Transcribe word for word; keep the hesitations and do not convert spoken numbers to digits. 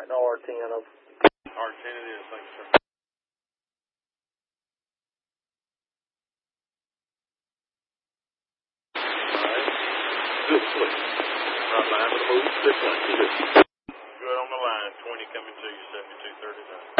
right, no R ten of. R ten it is, thank you, sir. Good swing. Right line with the move. Good one. Good. Good on the line. twenty coming to you, seventy-two thirty-nine.